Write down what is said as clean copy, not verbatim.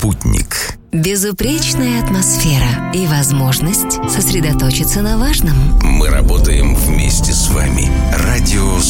Спутник. Безупречная атмосфера и возможность сосредоточиться на важном. Мы